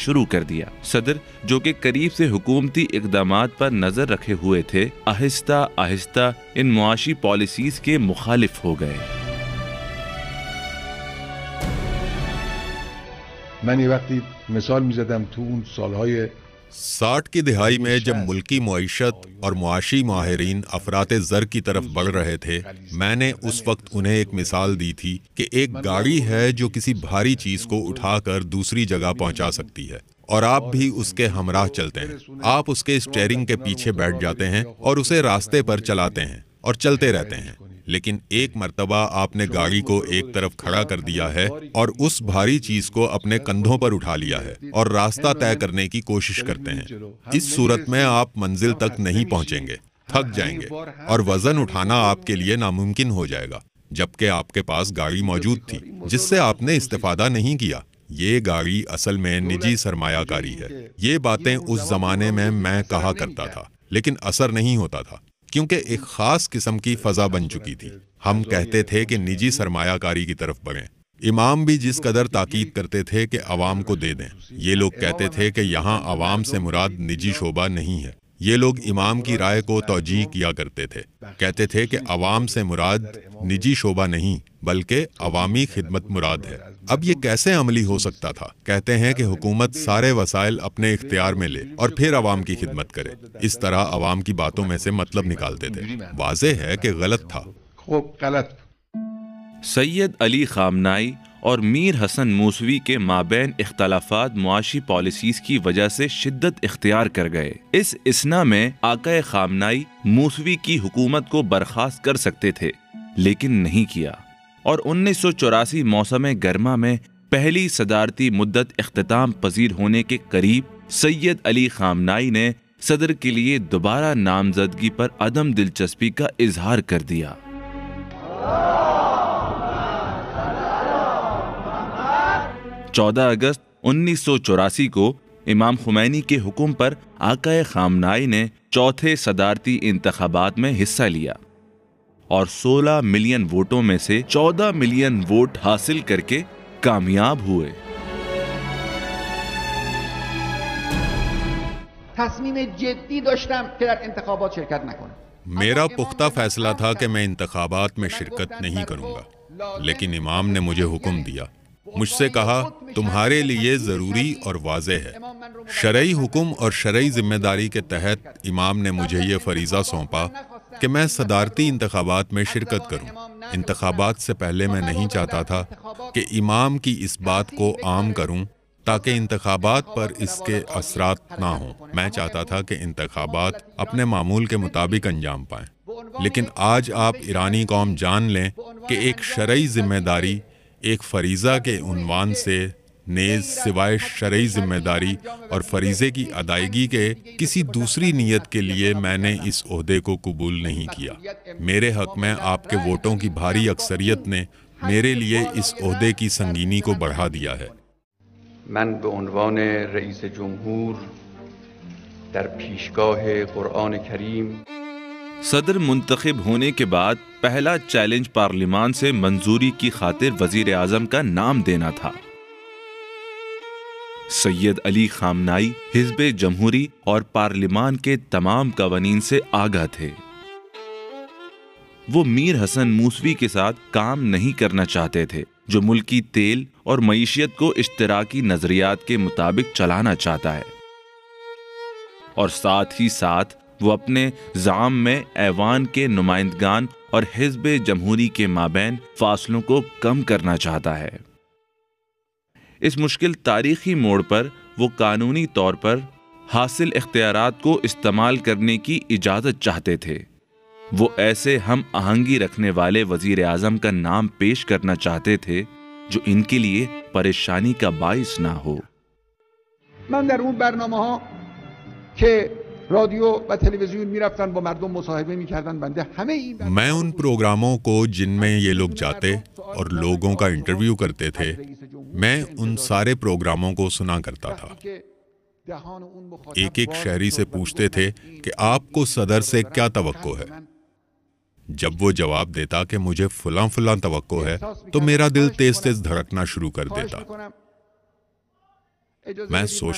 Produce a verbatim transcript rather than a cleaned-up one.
شروع کر دیا۔ صدر جو کہ قریب سے حکومتی اقدامات پر نظر رکھے ہوئے تھے، آہستہ آہستہ ان معاشی پالیسیز کے مخالف ہو گئے۔ من یه وقتی مثال میزدم تو اون سالهای ساٹھ کی دہائی میں جب ملکی معیشت اور معاشی ماہرین افراط زر کی طرف بڑھ رہے تھے، میں نے اس وقت انہیں ایک مثال دی تھی کہ ایک گاڑی ہے جو کسی بھاری چیز کو اٹھا کر دوسری جگہ پہنچا سکتی ہے، اور آپ بھی اس کے ہمراہ چلتے ہیں۔ آپ اس کے اسٹیئرنگ کے پیچھے بیٹھ جاتے ہیں اور اسے راستے پر چلاتے ہیں اور چلتے رہتے ہیں، لیکن ایک مرتبہ آپ نے گاڑی کو ایک طرف کھڑا کر دیا ہے اور اس بھاری چیز کو اپنے کندھوں پر اٹھا لیا ہے اور راستہ طے کرنے کی کوشش کرتے ہیں۔ اس صورت میں آپ منزل تک نہیں پہنچیں گے، تھک جائیں گے اور وزن اٹھانا آپ کے لیے ناممکن ہو جائے گا، جبکہ آپ کے پاس گاڑی موجود تھی جس سے آپ نے استفادہ نہیں کیا۔ یہ گاڑی اصل میں نجی سرمایہ کاری ہے۔ یہ باتیں اس زمانے میں میں کہا کرتا تھا، لیکن اثر نہیں ہوتا تھا، کیونکہ ایک خاص قسم کی فضا بن چکی تھی۔ ہم کہتے تھے کہ نجی سرمایہ کاری کی طرف بڑھیں۔ امام بھی جس قدر تاکید کرتے تھے کہ عوام کو دے دیں، یہ لوگ کہتے تھے کہ یہاں عوام سے مراد نجی شعبہ نہیں ہے۔ یہ لوگ امام کی رائے کو توجیہ کیا کرتے تھے، کہتے تھے کہ عوام سے مراد نجی شعبہ نہیں بلکہ عوامی خدمت مراد ہے۔ اب یہ کیسے عملی ہو سکتا تھا؟ کہتے ہیں کہ حکومت سارے وسائل اپنے اختیار میں لے اور پھر عوام کی خدمت کرے۔ اس طرح عوام کی باتوں میں سے مطلب نکالتے تھے۔ واضح ہے کہ غلط تھا۔ غلط۔ سید علی خامنائی اور میر حسن موسوی کے مابین اختلافات معاشی پالیسیز کی وجہ سے شدت اختیار کر گئے۔ اس اثنا میں آقا خامنائی موسوی کی حکومت کو برخاست کر سکتے تھے، لیکن نہیں کیا، اور انیس سو چوراسی موسم گرما میں پہلی صدارتی مدت اختتام پذیر ہونے کے قریب سید علی خامنائی نے صدر کے لیے دوبارہ نامزدگی پر عدم دلچسپی کا اظہار کر دیا۔ چودہ اگست انیس سو چوراسی کو امام خمینی کے حکم پر آقا خامنائی نے چوتھے صدارتی انتخابات میں حصہ لیا اور سولہ ملین ووٹوں میں سے چودہ ملین ووٹ حاصل کر کے کامیاب ہوئے۔ تصمیم جدی داشتم که در انتخابات شرکت نکنم۔ میرا پختہ فیصلہ تھا کہ میں انتخابات میں شرکت نہیں کروں گا، لیکن امام نے مجھے حکم دیا۔ مجھ سے کہا تمہارے لیے ضروری اور واضح ہے۔ شرعی حکم اور شرعی ذمہ داری کے تحت امام نے مجھے یہ فریضہ سونپا کہ میں صدارتی انتخابات میں شرکت کروں۔ انتخابات سے پہلے میں نہیں چاہتا تھا کہ امام کی اس بات کو عام کروں تاکہ انتخابات پر اس کے اثرات نہ ہوں۔ میں چاہتا تھا کہ انتخابات اپنے معمول کے مطابق انجام پائیں، لیکن آج آپ ایرانی قوم جان لیں کہ ایک شرعی ذمہ داری ایک فریضہ کے عنوان سے نیز سوائے شرعی ذمہ داری اور فریضے کی ادائیگی کے کسی دوسری نیت کے لیے میں نے اس عہدے کو قبول نہیں کیا۔ میرے حق میں آپ کے ووٹوں کی بھاری اکثریت نے میرے لیے اس عہدے کی سنگینی کو بڑھا دیا ہے۔ من به عنوان رئیس جمهور در پیشگاه قرآن کریم صدر منتخب ہونے کے بعد پہلا چیلنج پارلیمان سے منظوری کی خاطر وزیر اعظم کا نام دینا تھا۔ سید علی خامنائی حزب جمہوری اور پارلیمان کے تمام قوانین سے آگاہ تھے۔ وہ میر حسن موسوی کے ساتھ کام نہیں کرنا چاہتے تھے، جو ملکی تیل اور معیشت کو اشتراکی نظریات کے مطابق چلانا چاہتا ہے، اور ساتھ ہی ساتھ وہ اپنے زعم میں ایوان کے نمائندگان اور حزب جمہوری کے مابین فاصلوں کو کم کرنا چاہتا ہے۔ اس مشکل تاریخی موڑ پر وہ قانونی طور پر حاصل اختیارات کو استعمال کرنے کی اجازت چاہتے تھے۔ وہ ایسے ہم آہنگی رکھنے والے وزیر اعظم کا نام پیش کرنا چاہتے تھے جو ان کے لیے پریشانی کا باعث نہ ہو۔ من در اون برنامه‌ها که رادیو و تلویزیون میرفتن با مردم مصاحبه میکردن، بنده همه این میں ان پروگراموں کو جن میں یہ لوگ جاتے اور لوگوں کا انٹرویو کرتے تھے، میں ان سارے پروگراموں کو سنا کرتا تھا۔ ایک ایک شہری سے پوچھتے تھے کہ آپ کو صدر سے کیا توقع ہے۔ جب وہ جواب دیتا کہ مجھے فلاں فلاں توقع ہے تو میرا دل تیز تیز دھڑکنا شروع کر دیتا۔ میں سوچ